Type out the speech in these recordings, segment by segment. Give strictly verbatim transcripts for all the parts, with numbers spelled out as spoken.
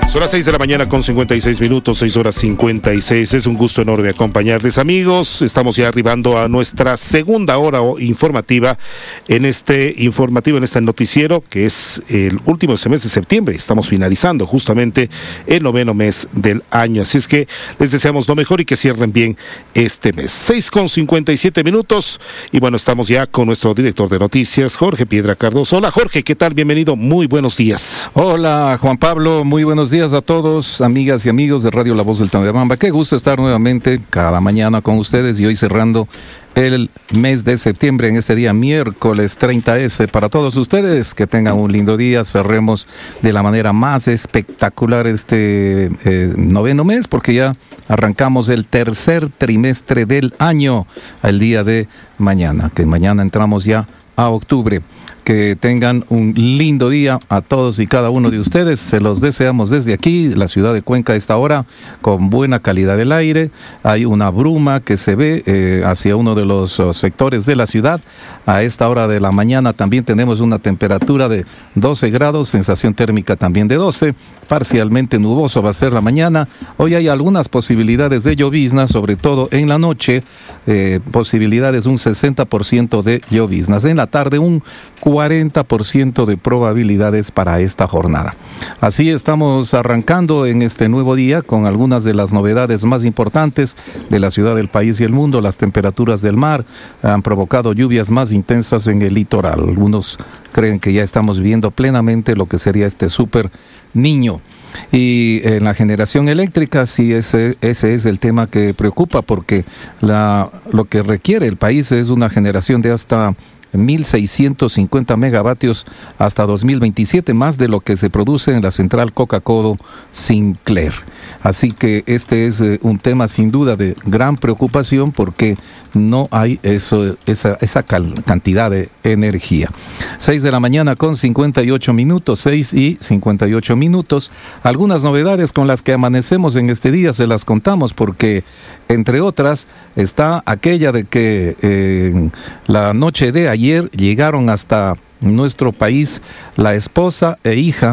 Son las seis de la mañana con cincuenta y seis minutos, seis horas cincuenta y seis. Es un gusto enorme acompañarles, amigos. Estamos ya arribando a nuestra segunda hora informativa en este informativo, en este noticiero, que es el último semestre de septiembre. Estamos finalizando justamente el noveno mes del año. Así es que les deseamos lo mejor y que cierren bien este mes. seis con cincuenta y siete minutos. Y bueno, estamos ya con nuestro director de noticias, Jorge Piedra Cardoso. Hola, Jorge, ¿qué tal? Bienvenido. Muy buenos días. Hola, Juan Pablo. Muy buenos días a todos, amigas y amigos de Radio La Voz del Tondabamba. Qué gusto estar nuevamente cada mañana con ustedes y hoy cerrando el mes de septiembre en este día miércoles treinta ese. Para todos ustedes, que tengan un lindo día. Cerremos de la manera más espectacular este eh, noveno mes, porque ya arrancamos el tercer trimestre del año el día de mañana, que mañana entramos ya a octubre. Que tengan un lindo día a todos y cada uno de ustedes. Se los deseamos desde aquí, la ciudad de Cuenca, a esta hora, con buena calidad del aire. Hay una bruma que se ve eh, hacia uno de los uh, sectores de la ciudad. A esta hora de la mañana también tenemos una temperatura de doce grados, sensación térmica también de doce. Parcialmente nuboso va a ser la mañana. Hoy hay algunas posibilidades de llovizna, sobre todo en la noche. Eh, posibilidades un sesenta por ciento de lloviznas. En la tarde un cuarenta por ciento de probabilidades para esta jornada. Así estamos arrancando en este nuevo día con algunas de las novedades más importantes de la ciudad, del país y el mundo. Las temperaturas del mar han provocado lluvias más intensas en el litoral. Algunos creen que ya estamos viviendo plenamente lo que sería este súper niño. Y en la generación eléctrica, sí, ese, ese es el tema que preocupa, porque la, lo que requiere el país es una generación de hasta mil seiscientos cincuenta megavatios hasta dos mil veintisiete, más de lo que se produce en la central Coca-Cola Sinclair. Así que este es eh, un tema sin duda de gran preocupación, porque no hay eso, esa, esa cal, cantidad de energía. seis de la mañana con cincuenta y ocho minutos, seis y cincuenta y ocho minutos. Algunas novedades con las que amanecemos en este día se las contamos, porque entre otras está aquella de que eh, la noche de ayer llegaron hasta nuestro país la esposa e hija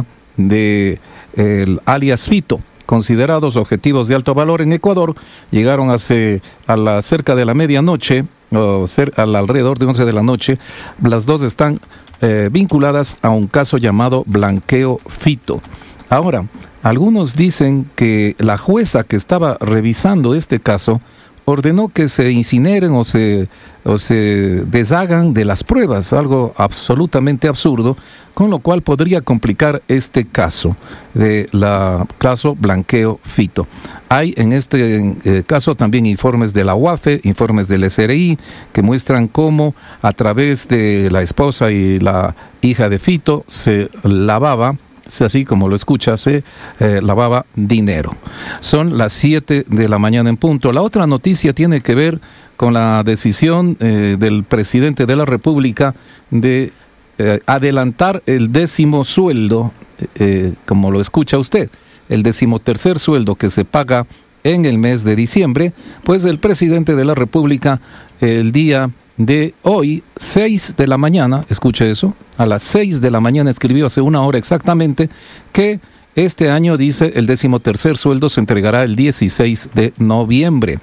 de el alias Fito, considerados objetivos de alto valor en Ecuador. Llegaron hace a la cerca de la medianoche, o cer, al alrededor de once de la noche. Las dos están eh, vinculadas a un caso llamado Blanqueo Fito. Ahora, algunos dicen que la jueza que estaba revisando este caso ordenó que se incineren o se, o se deshagan de las pruebas, algo absolutamente absurdo, con lo cual podría complicar este caso, de la caso Blanqueo Fito. Hay en este eh, caso también informes de la U A F E, informes del S R I, que muestran cómo a través de la esposa y la hija de Fito se lavaba, así como lo escucha, se eh, lavaba dinero. Son las siete de la mañana en punto. La otra noticia tiene que ver con la decisión eh, del presidente de la República de eh, adelantar el décimo sueldo, eh, como lo escucha usted, el decimotercer sueldo que se paga en el mes de diciembre. Pues el presidente de la República, el día de hoy, seis de la mañana, escuche eso, a las seis de la mañana escribió, hace una hora exactamente, que este año, dice, el decimotercer sueldo se entregará el dieciséis de noviembre.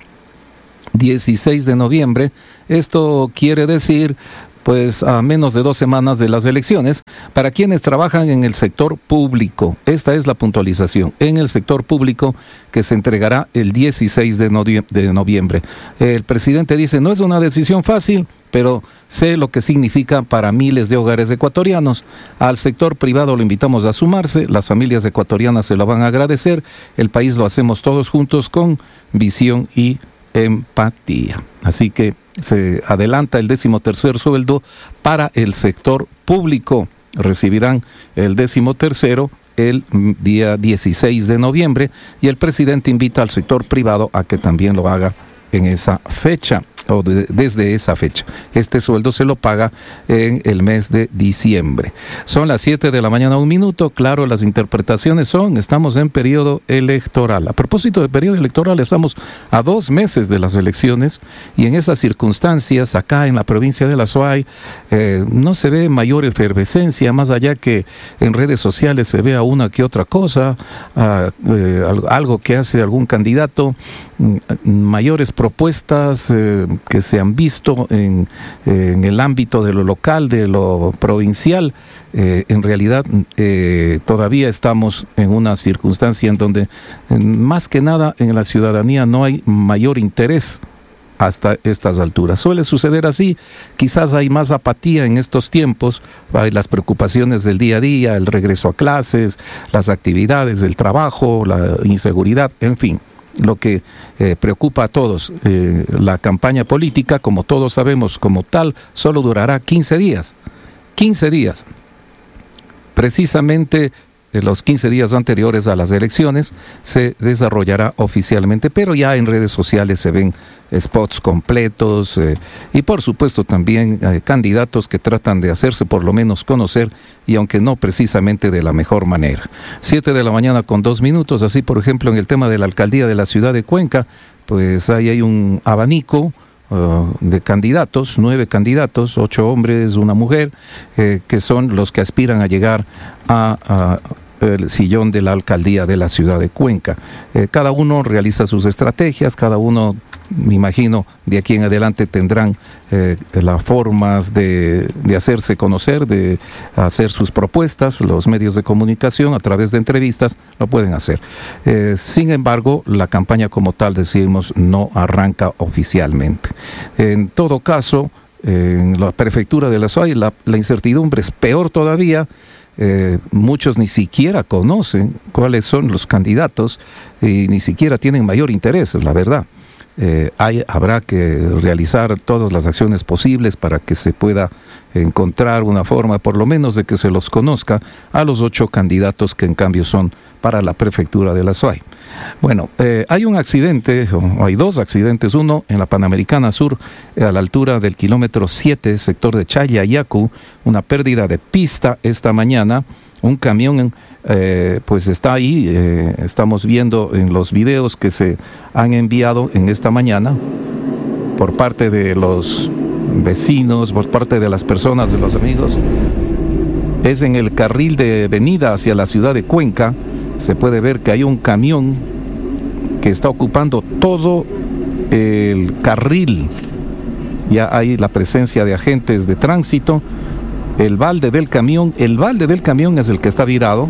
dieciséis de noviembre, esto quiere decir, pues, a menos de dos semanas de las elecciones, para quienes trabajan en el sector público. Esta es la puntualización, en el sector público, que se entregará el dieciséis de noviembre. El presidente dice, no es una decisión fácil, pero sé lo que significa para miles de hogares ecuatorianos. Al sector privado lo invitamos a sumarse, las familias ecuatorianas se lo van a agradecer, el país lo hacemos todos juntos con visión y empatía. Así que se adelanta el decimotercer sueldo para el sector público. Recibirán el decimotercero el día dieciséis de noviembre y el presidente invita al sector privado a que también lo haga en esa fecha. o de, desde esa fecha. Este sueldo se lo paga en el mes de diciembre. Son las siete de la mañana, un minuto. Claro, las interpretaciones son, estamos en periodo electoral. A propósito de periodo electoral, estamos a dos meses de las elecciones y en esas circunstancias, acá en la provincia de La Suay, eh, no se ve mayor efervescencia, más allá que en redes sociales se vea una que otra cosa, uh, eh, algo que hace algún candidato, mayores propuestas eh, que se han visto en, en el ámbito de lo local, de lo provincial. Eh, en realidad eh, todavía estamos en una circunstancia en donde en, más que nada en la ciudadanía no hay mayor interés hasta estas alturas. Suele suceder así, quizás hay más apatía en estos tiempos, hay las preocupaciones del día a día, el regreso a clases, las actividades del trabajo, la inseguridad, en fin. Lo que eh, preocupa a todos. Eh, la campaña política, como todos sabemos, como tal, solo durará quince días. quince días. Precisamente en los quince días anteriores a las elecciones se desarrollará oficialmente, pero ya en redes sociales se ven spots completos eh, y por supuesto también eh, candidatos que tratan de hacerse por lo menos conocer y aunque no precisamente de la mejor manera. Siete de la mañana con dos minutos, así por ejemplo en el tema de la alcaldía de la ciudad de Cuenca, pues ahí hay un abanico uh, de candidatos, nueve candidatos, ocho hombres, una mujer, eh, que son los que aspiran a llegar a... a el sillón de la alcaldía de la ciudad de Cuenca. Eh, cada uno realiza sus estrategias, cada uno, me imagino, de aquí en adelante tendrán eh, las formas de, de hacerse conocer, de hacer sus propuestas. Los medios de comunicación a través de entrevistas lo pueden hacer. Eh, sin embargo, la campaña como tal, decimos, no arranca oficialmente. En todo caso, en la prefectura de La Suay, la, la incertidumbre es peor todavía. Eh, muchos ni siquiera conocen cuáles son los candidatos y ni siquiera tienen mayor interés, la verdad. Eh, hay, habrá que realizar todas las acciones posibles para que se pueda encontrar una forma, por lo menos, de que se los conozca a los ocho candidatos que en cambio son para la prefectura de La Suay. Bueno, eh, hay un accidente, o hay dos accidentes, uno en la Panamericana Sur, a la altura del kilómetro siete, sector de Chayayacu, una pérdida de pista esta mañana, un camión eh, pues está ahí, eh, estamos viendo en los videos que se han enviado en esta mañana por parte de los vecinos, por parte de las personas, de los amigos. Es en el carril de venida hacia la ciudad de Cuenca. Se puede ver que hay un camión que está ocupando todo el carril. Ya hay la presencia de agentes de tránsito. El balde del camión, el balde del camión es el que está virado.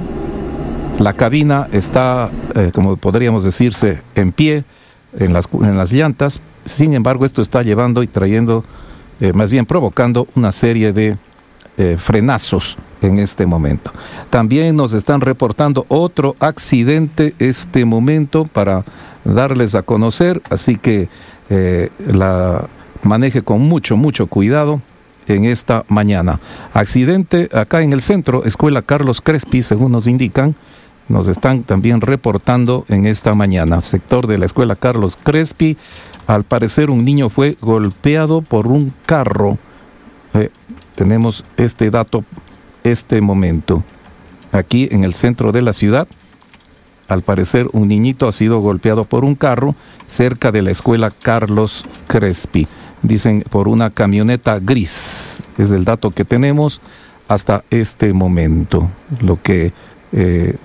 La cabina está, eh, como podríamos decirse, en pie, en las, en las llantas. Sin embargo, esto está llevando y trayendo, eh, más bien provocando una serie de eh, frenazos en este momento. También nos están reportando otro accidente este momento para darles a conocer, así que eh, la maneje con mucho, mucho cuidado en esta mañana. Accidente acá en el centro, Escuela Carlos Crespi, según nos indican, nos están también reportando en esta mañana. Sector de la Escuela Carlos Crespi, al parecer un niño fue golpeado por un carro. Eh, tenemos este dato, este momento. Aquí en el centro de la ciudad, al parecer un niñito ha sido golpeado por un carro cerca de la Escuela Carlos Crespi. Dicen por una camioneta gris. Es el dato que tenemos hasta este momento. Lo que eh,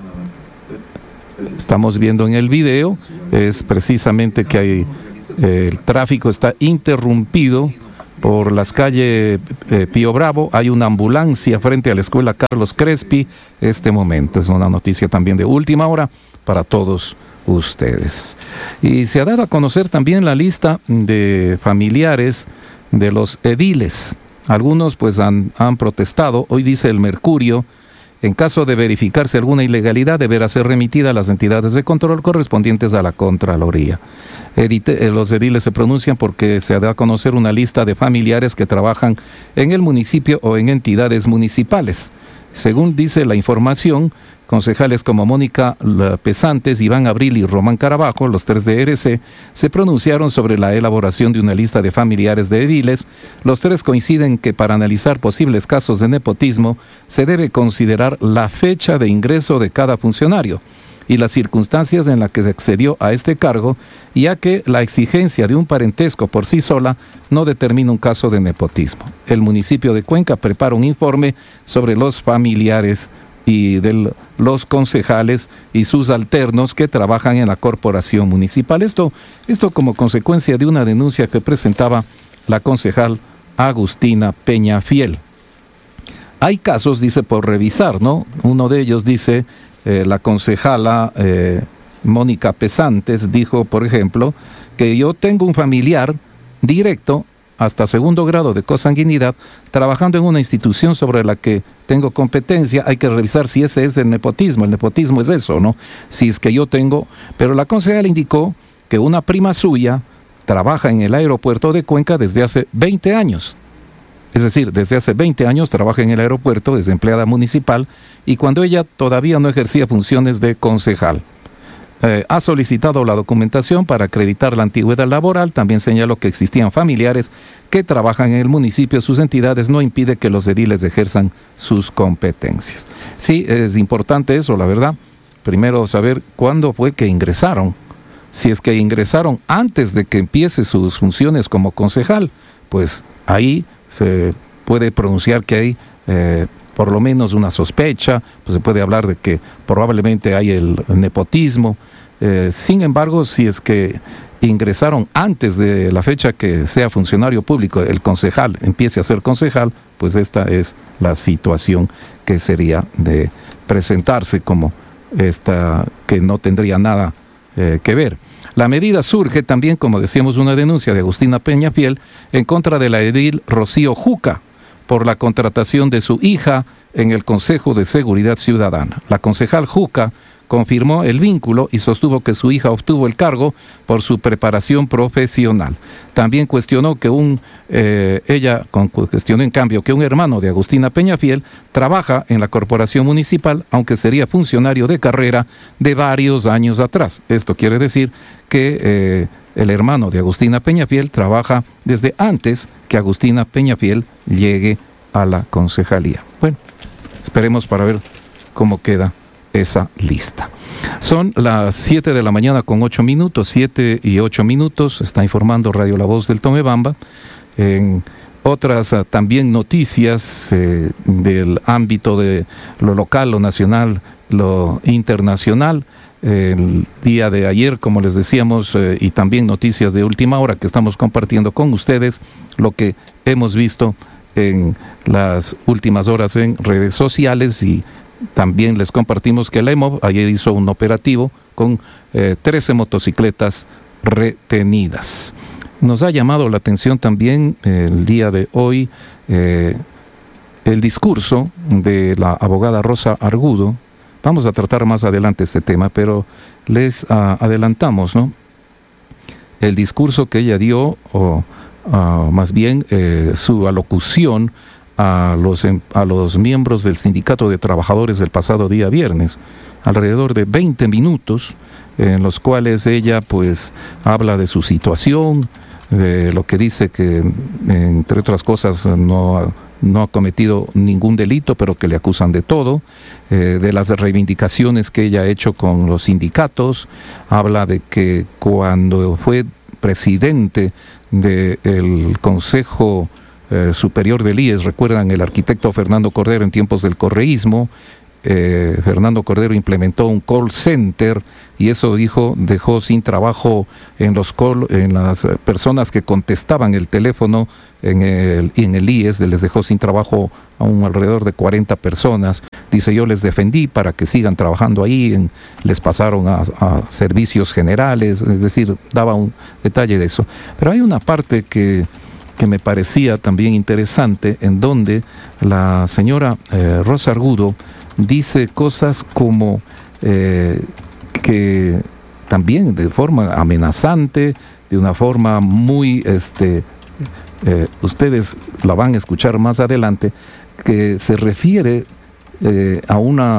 estamos viendo en el video es precisamente que hay, eh, el tráfico está interrumpido por las calles eh, Pío Bravo. Hay una ambulancia frente a la Escuela Carlos Crespi. Este momento es una noticia también de última hora para todos ustedes. Y se ha dado a conocer también la lista de familiares de los ediles. Algunos pues han, han protestado. Hoy dice el Mercurio: en caso de verificarse alguna ilegalidad, deberá ser remitida a las entidades de control correspondientes a la Contraloría. Edite, los ediles se pronuncian porque se da a conocer una lista de familiares que trabajan en el municipio o en entidades municipales. Según dice la información, Concejales como Mónica Pesantes, Iván Abril y Román Carabajo, los tres de R C, se pronunciaron sobre la elaboración de una lista de familiares de ediles. Los tres coinciden que para analizar posibles casos de nepotismo se debe considerar la fecha de ingreso de cada funcionario y las circunstancias en las que se accedió a este cargo, ya que la exigencia de un parentesco por sí sola no determina un caso de nepotismo. El municipio de Cuenca prepara un informe sobre los familiares y de los concejales y sus alternos que trabajan en la corporación municipal. Esto, esto como consecuencia de una denuncia que presentaba la concejal Agustina Peñafiel. Hay casos, dice, por revisar, ¿no? Uno de ellos dice, eh, la concejala eh, Mónica Pesantes dijo, por ejemplo, que yo tengo un familiar directo hasta segundo grado de consanguinidad, trabajando en una institución sobre la que tengo competencia. Hay que revisar si ese es el nepotismo. El nepotismo es eso, ¿no? Si es que yo tengo... Pero la concejala indicó que una prima suya trabaja en el aeropuerto de Cuenca desde hace veinte años. Es decir, desde hace veinte años trabaja en el aeropuerto, es empleada municipal, y cuando ella todavía no ejercía funciones de concejal. Eh, ha solicitado la documentación para acreditar la antigüedad laboral. También señaló que existían familiares que trabajan en el municipio. Sus entidades no impiden que los ediles ejerzan sus competencias. Sí, es importante eso, la verdad. Primero saber cuándo fue que ingresaron. Si es que ingresaron antes de que empiece sus funciones como concejal, pues ahí se puede pronunciar que hay eh, por lo menos una sospecha, pues se puede hablar de que probablemente hay el nepotismo. Eh, sin embargo, si es que ingresaron antes de la fecha que sea funcionario público, el concejal empiece a ser concejal, pues esta es la situación que sería de presentarse como esta, que no tendría nada eh, que ver. La medida surge también, como decíamos, una denuncia de Agustina Peñafiel en contra de la edil Rocío Juca por la contratación de su hija en el Consejo de Seguridad Ciudadana. La concejal Juca confirmó el vínculo y sostuvo que su hija obtuvo el cargo por su preparación profesional. También cuestionó que un, eh, ella cuestionó en cambio que un hermano de Agustina Peñafiel trabaja en la corporación municipal, aunque sería funcionario de carrera de varios años atrás. Esto quiere decir que eh, el hermano de Agustina Peñafiel trabaja desde antes que Agustina Peñafiel llegue a la concejalía. Bueno, esperemos para ver cómo queda esa lista. Son las siete de la mañana con ocho minutos, siete y ocho minutos, está informando Radio La Voz del Tomebamba. En otras uh, también noticias eh, del ámbito de lo local, lo nacional, lo internacional. El día de ayer, como les decíamos, eh, y también noticias de última hora que estamos compartiendo con ustedes, lo que hemos visto en las últimas horas en redes sociales, y también les compartimos que la E M O V ayer hizo un operativo con eh, trece motocicletas retenidas. Nos ha llamado la atención también eh, el día de hoy eh, el discurso de la abogada Rosa Argudo. Vamos a tratar más adelante este tema, pero les uh, adelantamos, ¿no? El discurso que ella dio, o uh, más bien eh, su alocución a los, a los miembros del Sindicato de Trabajadores del pasado día viernes, alrededor de veinte minutos, en los cuales ella pues habla de su situación, de lo que dice que, entre otras cosas, no, no ha cometido ningún delito, pero que le acusan de todo, eh, de las reivindicaciones que ella ha hecho con los sindicatos. Habla de que cuando fue presidente del Consejo Eh, superior del I E S, recuerdan el arquitecto Fernando Cordero en tiempos del correísmo, eh, Fernando Cordero implementó un call center y eso dijo dejó sin trabajo en los call, en las personas que contestaban el teléfono en el, en el I E S, les dejó sin trabajo a un alrededor de cuarenta personas. Dice, yo les defendí para que sigan trabajando ahí, en, les pasaron a, a servicios generales, es decir, daba un detalle de eso. Pero hay una parte que que me parecía también interesante, en donde la señora eh, Rosa Argudo dice cosas como eh, que también de forma amenazante, de una forma muy, este, eh, ustedes la van a escuchar más adelante, que se refiere eh, a una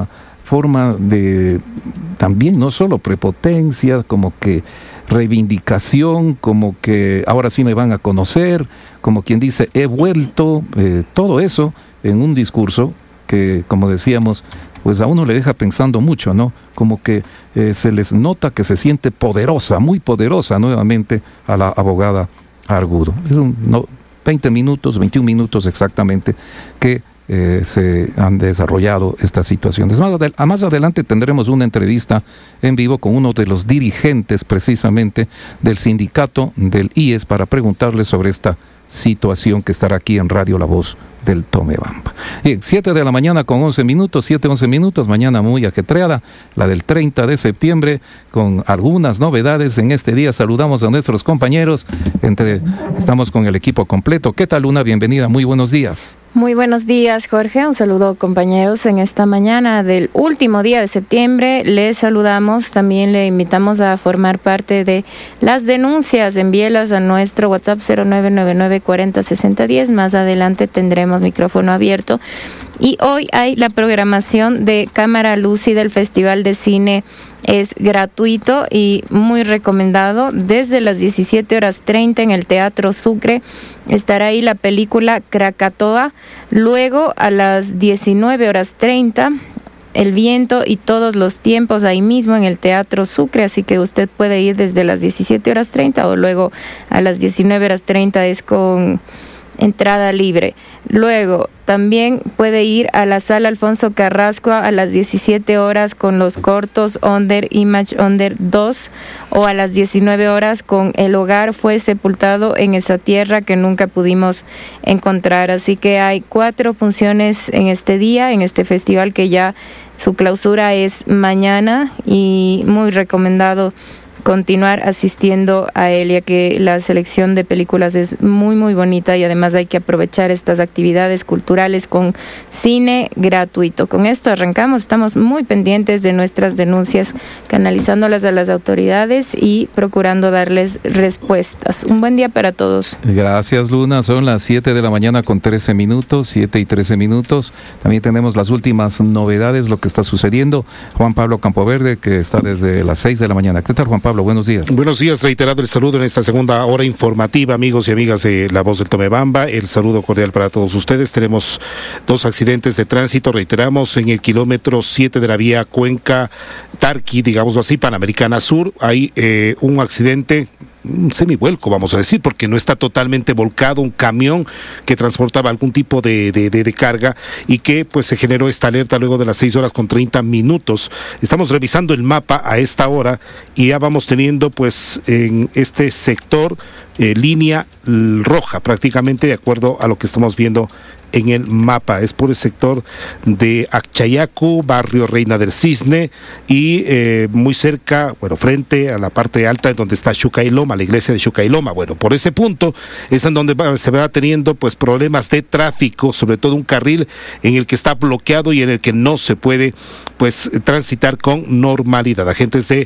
forma de también no solo prepotencia, como que reivindicación, como que ahora sí me van a conocer, como quien dice he vuelto, eh, todo eso en un discurso que, como decíamos, pues a uno le deja pensando mucho, ¿no? Como que eh, se les nota que se siente poderosa, muy poderosa nuevamente a la abogada Argudo. Es un no, veinte minutos, veintiún minutos exactamente que eh, se han desarrollado estas situaciones. Más, adel- más adelante tendremos una entrevista en vivo con uno de los dirigentes precisamente del sindicato del I E S para preguntarle sobre esta situación que estará aquí en Radio La Voz del Tomebamba. Bien, siete de la mañana con once minutos, siete, once minutos, mañana muy ajetreada, la del treinta de septiembre, con algunas novedades en este día. Saludamos a nuestros compañeros, entre estamos con el equipo completo. ¿Qué tal, Luna? Bienvenida, muy buenos días. Muy buenos días, Jorge. Un saludo, compañeros, en esta mañana del último día de septiembre. Les saludamos, también le invitamos a formar parte de las denuncias. Envíelas a nuestro WhatsApp cero nueve nueve nueve cuarenta sesenta diez. Más adelante tendremos micrófono abierto. Y hoy hay la programación de Cámara Lucy del Festival de Cine. Es gratuito y muy recomendado. Desde las diecisiete horas treinta en el Teatro Sucre estará ahí la película Krakatoa. Luego a las diecinueve horas treinta El Viento y Todos los Tiempos, ahí mismo en el Teatro Sucre, así que usted puede ir desde las diecisiete horas treinta o luego a las diecinueve horas treinta es con entrada libre. Luego también puede ir a la Sala Alfonso Carrasco a las diecisiete horas con los cortos Under Image Under dos, o a las diecinueve horas con El Hogar fue sepultado en esa tierra que nunca pudimos encontrar. Así que hay cuatro funciones en este día, en este festival, que ya su clausura es mañana, y muy recomendado continuar asistiendo a él, ya que la selección de películas es muy muy bonita y además hay que aprovechar estas actividades culturales con cine gratuito. Con esto arrancamos, estamos muy pendientes de nuestras denuncias, canalizándolas a las autoridades y procurando darles respuestas. Un buen día para todos. Gracias, Luna. Son las siete de la mañana con trece minutos, siete y trece minutos. También tenemos las últimas novedades, lo que está sucediendo. Juan Pablo Campoverde, que está desde las seis de la mañana. ¿Qué tal, Juan Pablo? Buenos días. Buenos días, reiterado el saludo en esta segunda hora informativa, amigos y amigas de La Voz del Tomebamba. El saludo cordial para todos ustedes. Tenemos dos accidentes de tránsito, reiteramos, en el kilómetro siete de la vía Cuenca-Tarqui, digámoslo así, Panamericana Sur. Hay eh, un accidente, un semivuelco, vamos a decir, porque no está totalmente volcado, un camión que transportaba algún tipo de, de, de, de carga, y que pues se generó esta alerta luego de las seis horas con treinta minutos. Estamos revisando el mapa a esta hora y ya vamos teniendo pues en este sector eh, línea roja prácticamente, de acuerdo a lo que estamos viendo en el mapa. Es por el sector de Achayacu, barrio Reina del Cisne, y eh, muy cerca, bueno, frente a la parte alta donde está Xucailoma, la iglesia de Xucailoma. Bueno, por ese punto es en donde va, se va teniendo pues problemas de tráfico, sobre todo un carril en el que está bloqueado y en el que no se puede pues transitar con normalidad. Agentes de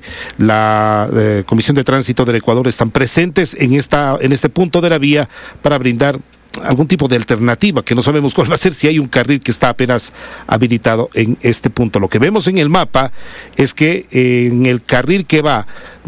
la eh, Comisión de Tránsito del Ecuador están presentes en esta en este punto de la vía para brindar algún tipo de alternativa, que no sabemos cuál va a ser, si hay un carril que está apenas habilitado en este punto. Lo que vemos en el mapa es que en el carril que va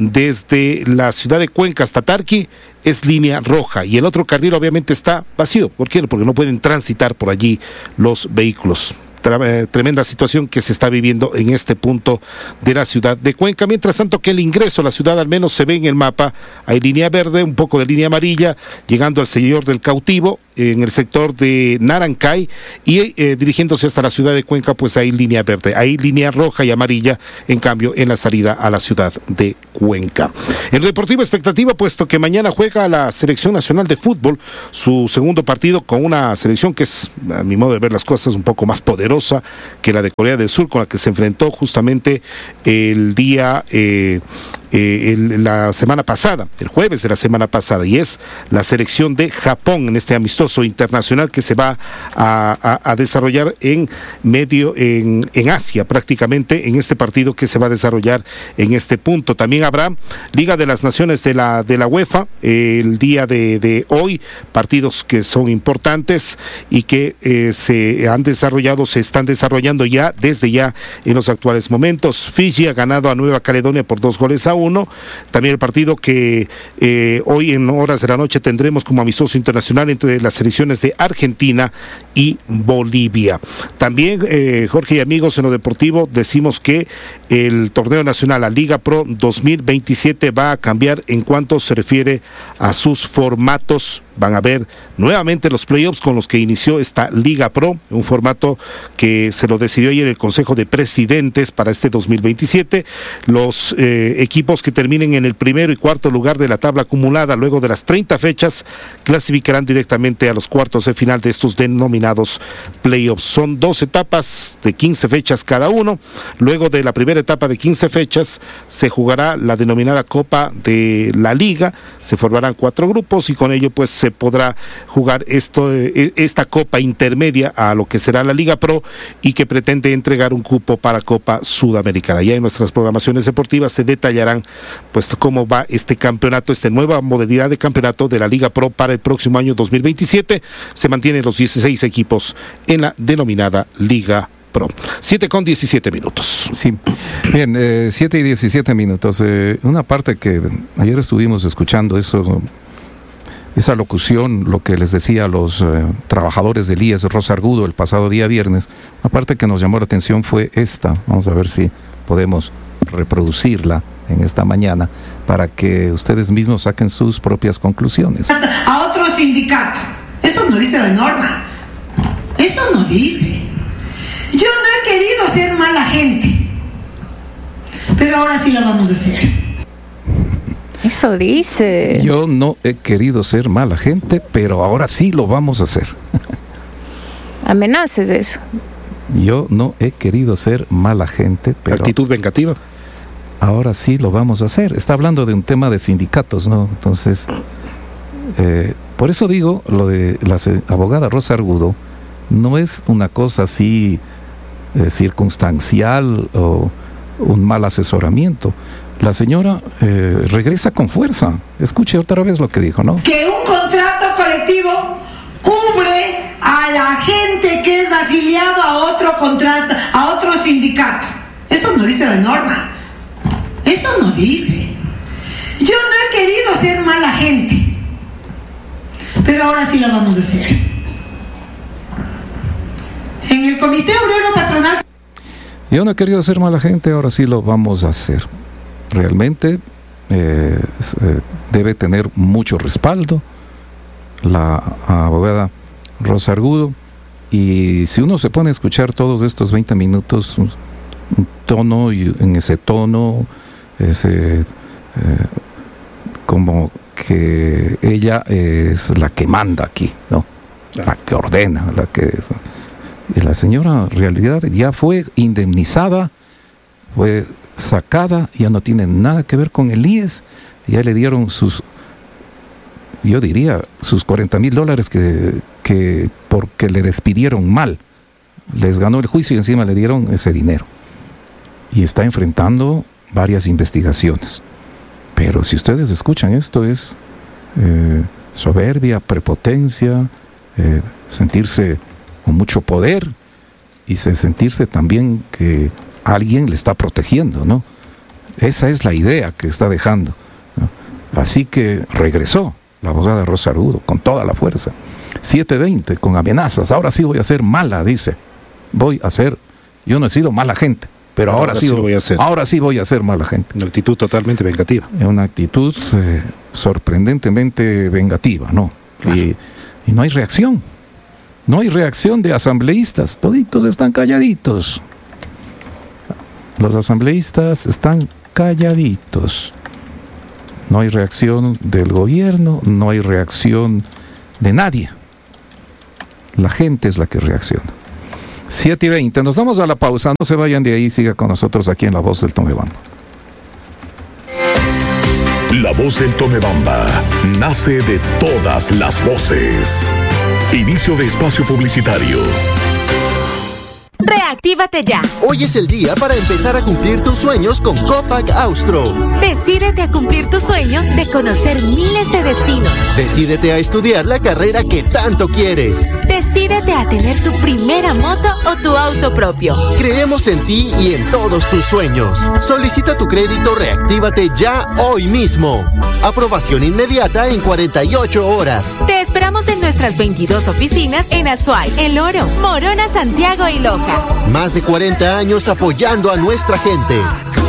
desde la ciudad de Cuenca hasta Tarqui es línea roja, y el otro carril obviamente está vacío. ¿Por qué? Porque no pueden transitar por allí los vehículos. Tremenda situación que se está viviendo en este punto de la ciudad de Cuenca. Mientras tanto, que el ingreso a la ciudad al menos se ve en el mapa, hay línea verde, un poco de línea amarilla, llegando al Señor del Cautivo, en el sector de Narancay, y eh, dirigiéndose hasta la ciudad de Cuenca, pues hay línea verde, hay línea roja y amarilla, en cambio, en la salida a la ciudad de Cuenca. En Deportivo Expectativa, puesto que mañana juega la Selección Nacional de Fútbol, su segundo partido con una selección que es, a mi modo de ver las cosas, un poco más poderosa que la de Corea del Sur, con la que se enfrentó justamente el día eh, eh, el, la semana pasada, el jueves de la semana pasada, y es la selección de Japón en este amistoso internacional que se va a, a, a desarrollar en medio, en, en Asia prácticamente, en este partido que se va a desarrollar en este punto. También habrá Liga de las Naciones de la, de la UEFA eh, el día de, de hoy, partidos que son importantes y que eh, se han desarrollado, se están desarrollando ya desde ya en los actuales momentos. Fiji ha ganado a Nueva Caledonia por dos goles a uno. También el partido que eh, hoy en horas de la noche tendremos como amistoso internacional entre las selecciones de Argentina y Bolivia. También, eh, Jorge y amigos, en lo deportivo decimos que el torneo nacional, la Liga Pro dos mil veintisiete, va a cambiar en cuanto se refiere a sus formatos. Van a ver nuevamente los playoffs con los que inició esta Liga Pro, un formato que se lo decidió ayer el Consejo de Presidentes para este dos mil veintisiete. Los eh, equipos que terminen en el primero y cuarto lugar de la tabla acumulada luego de las treinta fechas clasificarán directamente a los cuartos de final de estos denominados playoffs. Son dos etapas de quince fechas cada uno. Luego de la primera etapa de quince fechas se jugará la denominada Copa de la Liga. Se formarán cuatro grupos y con ello pues se podrá jugar esto, esta Copa intermedia a lo que será la Liga Pro y que pretende entregar un cupo para Copa Sudamericana. Ya en nuestras programaciones deportivas se detallarán pues cómo va este campeonato, esta nueva modalidad de campeonato de la Liga Pro para el próximo año dos mil veintisiete. Se mantienen los dieciséis equipos en la denominada Liga Pro. siete con diecisiete minutos. Sí, bien, eh, siete y diecisiete minutos. Eh, una parte que ayer estuvimos escuchando, eso, esa locución, lo que les decía a los eh, trabajadores del I E S Rosa Argudo el pasado día viernes, una parte que nos llamó la atención fue esta. Vamos a ver si podemos reproducirla en esta mañana para que ustedes mismos saquen sus propias conclusiones. A otro sindicato. Eso no dice la norma. Eso no dice. Yo no he querido ser mala gente, pero ahora sí lo vamos a hacer. Eso dice. Yo no he querido ser mala gente, pero ahora sí lo vamos a hacer. Amenaces eso. Yo no he querido ser mala gente, pero... Actitud vengativa. Ahora sí lo vamos a hacer. Está hablando de un tema de sindicatos, ¿no? Entonces, eh, por eso digo, lo de la abogada Rosa Argudo no es una cosa así eh, circunstancial o un mal asesoramiento. La señora eh, regresa con fuerza. Escuche otra vez lo que dijo, ¿no? Que un contrato colectivo cubre a la gente que es afiliado a otro contrato, a otro sindicato. Eso no dice la norma. Eso no dice. Yo no he querido ser mala gente, pero ahora sí lo vamos a hacer. En el Comité Obrero Patronal. Yo no he querido ser mala gente, ahora sí lo vamos a hacer. Realmente eh, eh, debe tener mucho respaldo la abogada Rosa Argudo, y si uno se pone a escuchar todos estos veinte minutos, un, un tono, y en ese tono, ese, eh, como que ella es la que manda aquí, ¿no? La que ordena, la que es. Y la señora en realidad ya fue indemnizada, fue sacada, ya no tiene nada que ver con el I E S, ya le dieron sus, yo diría, sus cuarenta mil dólares que, que porque le despidieron mal, les ganó el juicio y encima le dieron ese dinero. Y está enfrentando varias investigaciones. Pero si ustedes escuchan esto, es eh, soberbia, prepotencia, eh, sentirse con mucho poder y sentirse también que alguien le está protegiendo, ¿no? Esa es la idea que está dejando, ¿no? Así que regresó la abogada Rosa Argudo con toda la fuerza. siete veinte, con amenazas. Ahora sí voy a ser mala, dice. Voy a ser, yo no he sido mala gente, pero ahora, ahora sí, sí lo voy a hacer. Ahora sí voy a ser mala gente. Una actitud totalmente vengativa. Una actitud eh, sorprendentemente vengativa, ¿no? Claro. Y, y no hay reacción. No hay reacción de asambleístas. Toditos están calladitos. Los asambleístas están calladitos. No hay reacción del gobierno, no hay reacción de nadie. La gente es la que reacciona. siete y veinte, nos vamos a la pausa. No se vayan de ahí, siga con nosotros aquí en La Voz del Tongabamba. La voz del Tomebamba nace de todas las voces. Inicio de espacio publicitario. Reactívate ya. Hoy es el día para empezar a cumplir tus sueños con Copac Austro. Decídete a cumplir tu sueño de conocer miles de destinos. Decídete a estudiar la carrera que tanto quieres. Decídete a tener tu primera moto o tu auto propio. Creemos en ti y en todos tus sueños. Solicita tu crédito Reactívate ya hoy mismo. Aprobación inmediata en cuarenta y ocho horas. Te esperamos en nuestras veintidós oficinas en Azuay, El Oro, Morona, Santiago y Loja. Más de cuarenta años apoyando a nuestra gente.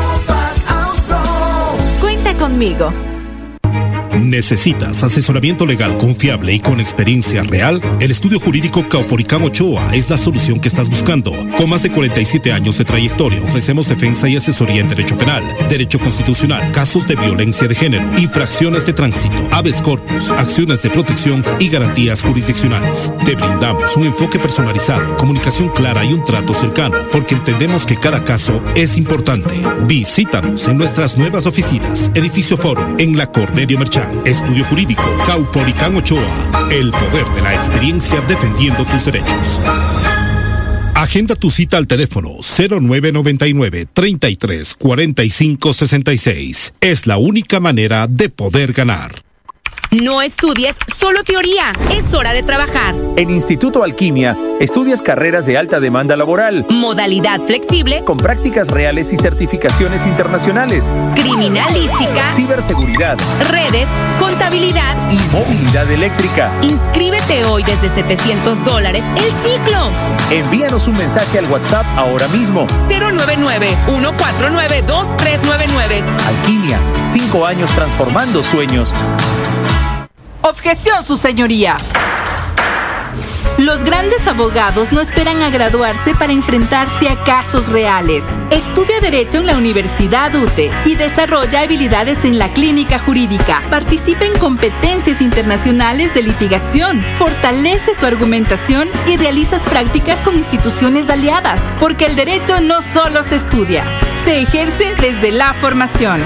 Cuenta conmigo. ¿Necesitas asesoramiento legal confiable y con experiencia real? El estudio jurídico Caupolicán Ochoa es la solución que estás buscando. Con más de cuarenta y siete años de trayectoria, ofrecemos defensa y asesoría en derecho penal, derecho constitucional, casos de violencia de género, infracciones de tránsito, habeas corpus, acciones de protección y garantías jurisdiccionales. Te brindamos un enfoque personalizado, comunicación clara y un trato cercano, porque entendemos que cada caso es importante. Visítanos en nuestras nuevas oficinas, Edificio Forum, en la Cornelio Merchán. Estudio Jurídico Caupolicán Ochoa. El poder de la experiencia defendiendo tus derechos. Agenda tu cita al teléfono cero nueve nueve nueve, treinta y tres, cuarenta y cinco, sesenta y seis. Es la única manera de poder ganar. No estudies solo teoría, es hora de trabajar. En Instituto Alquimia, estudias carreras de alta demanda laboral. Modalidad flexible. Con prácticas reales y certificaciones internacionales. Criminalística. Ciberseguridad. Redes, contabilidad. Y movilidad eléctrica. Inscríbete hoy desde setecientos dólares el ciclo. Envíanos un mensaje al WhatsApp ahora mismo. cero nueve nueve, uno cuatro nueve, dos tres nueve nueve. Alquimia, cinco años transformando sueños. Objeción, su señoría. Los grandes abogados no esperan a graduarse para enfrentarse a casos reales. Estudia Derecho en la Universidad U T E y desarrolla habilidades en la clínica jurídica. Participa en competencias internacionales de litigación. Fortalece tu argumentación y realizas prácticas con instituciones aliadas. Porque el derecho no solo se estudia, se ejerce desde la formación.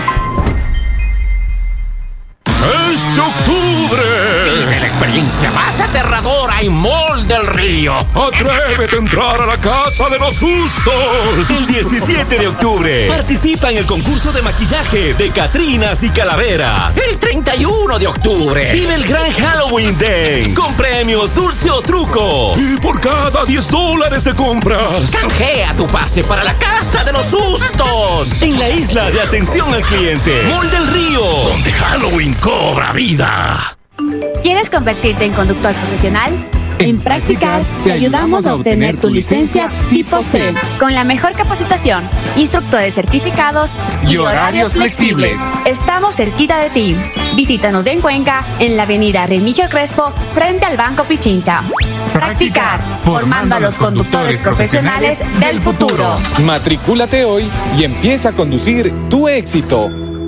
Este octubre vive la experiencia más aterradora en Mall del Río. Atrévete a entrar a la Casa de los Sustos. El diecisiete de octubre participa en el concurso de maquillaje de Catrinas y Calaveras. El treinta y uno de octubre vive el gran Halloween Day con premios dulce o truco. Y por cada diez dólares de compras, canjea tu pase para la Casa de los Sustos. En la isla de atención al cliente, Mall del Río, donde Halloween cobra vida. ¿Quieres convertirte en conductor profesional? En Practicar te ayudamos a obtener tu licencia tipo C con la mejor capacitación, instructores certificados y horarios flexibles. Estamos cerquita de ti. Visítanos en Cuenca, en la avenida Remigio Crespo, frente al Banco Pichincha. Practicar, formando a los conductores profesionales del futuro. Matricúlate hoy y empieza a conducir tu éxito.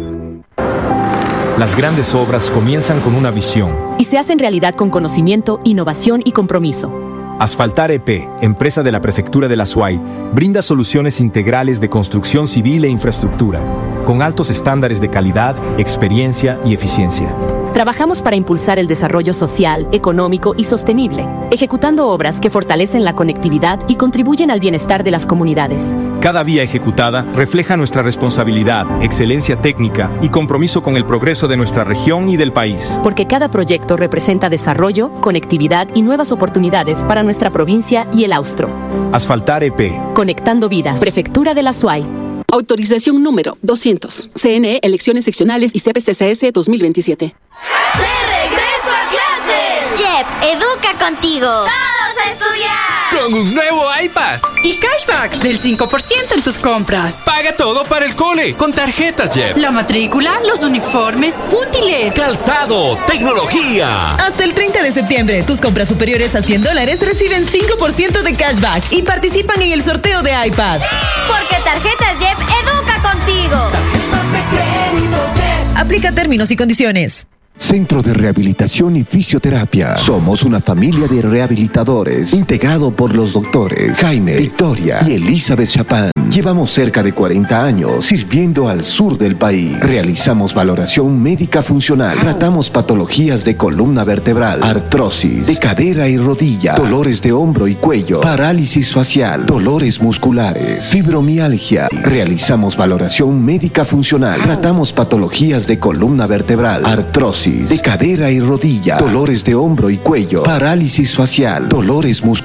Las grandes obras comienzan con una visión y se hacen realidad con conocimiento, innovación y compromiso. Asfaltar E P, empresa de la Prefectura de la Azuay, brinda soluciones integrales de construcción civil e infraestructura, con altos estándares de calidad, experiencia y eficiencia. Trabajamos para impulsar el desarrollo social, económico y sostenible, ejecutando obras que fortalecen la conectividad y contribuyen al bienestar de las comunidades. Cada vía ejecutada refleja nuestra responsabilidad, excelencia técnica y compromiso con el progreso de nuestra región y del país. Porque cada proyecto representa desarrollo, conectividad y nuevas oportunidades para nuestra provincia y el Austro. Asfaltar E P. Conectando vidas. Prefectura de la Azuay. Autorización número doscientos. C N E, Elecciones Seccionales y C P C C S dos mil veintisiete. ¡De regreso a clases! Jeff, educa contigo. ¡Todos a estudiar! Con un nuevo iPad. Y cashback del cinco por ciento en tus compras. Paga todo para el cole con tarjetas Jeff. La matrícula, los uniformes, útiles. Calzado, tecnología. Hasta el treinta de septiembre, tus compras superiores a cien dólares reciben cinco por ciento de cashback y participan en el sorteo de iPad. Porque Tarjetas Jeff educa contigo. Tarjetas de crédito Jeff. Aplica términos y condiciones. Centro de Rehabilitación y Fisioterapia. Somos una familia de rehabilitadores integrado por los doctores Jaime, Victoria y Elizabeth Chapán. Llevamos cerca de cuarenta años sirviendo al sur del país. Realizamos valoración médica funcional. Tratamos patologías de columna vertebral, artrosis, de cadera y rodilla, dolores de hombro y cuello, parálisis facial, dolores musculares, fibromialgia. Realizamos valoración médica funcional. Tratamos patologías de columna vertebral, artrosis, de cadera y rodilla, dolores de hombro y cuello, parálisis facial, dolores musculares.